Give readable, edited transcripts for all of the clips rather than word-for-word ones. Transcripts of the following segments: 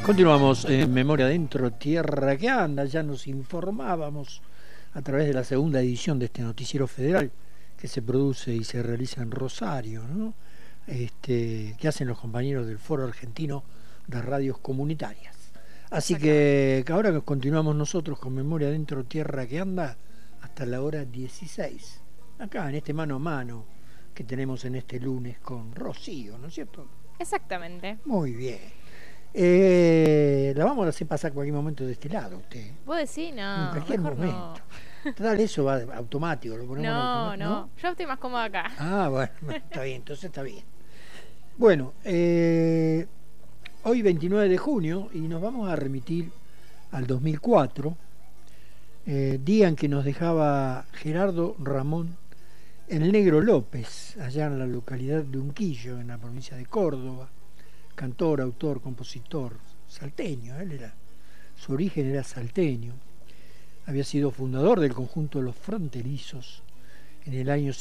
Continuamos en Memoria Adentro, Tierra que Anda. Ya nos informábamos a través de la segunda edición de este noticiero federal que se produce y se realiza en Rosario, ¿no? Que hacen los compañeros del Foro Argentino de Radios Comunitarias. Así que ahora continuamos nosotros con Memoria Adentro, Tierra que Anda hasta la hora 16. Acá en este mano a mano que tenemos en este lunes con Rocío, ¿no es cierto? Exactamente. Muy bien. La vamos a hacer pasar cualquier momento de este lado, usted. ¿Vos decís? No, en cualquier momento. No. Total, eso va automático, lo ponemos automático. No, yo estoy más cómoda acá. Ah, bueno, está bien, entonces está bien. Bueno, hoy 29 de junio y nos vamos a remitir al 2004, día en que nos dejaba Gerardo Ramón el Negro López, allá en la localidad de Unquillo, en la provincia de Córdoba. Cantor, autor, compositor, salteño, su origen era salteño. Había sido fundador del conjunto Los Fronterizos en el año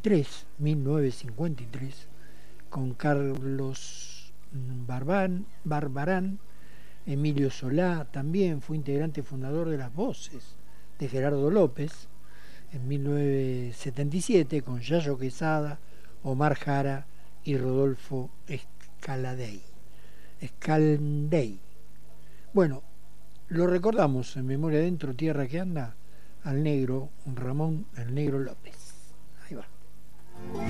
1953, con Carlos Barbarán, Emilio Solá. También fue integrante fundador de Las Voces de Gerardo López en 1977, con Yayo Quesada, Omar Jara y Rodolfo Escaldey. Bueno, lo recordamos en Memoria Adentro, Tierra que Anda, al negro Ramón el Negro López. Ahí va.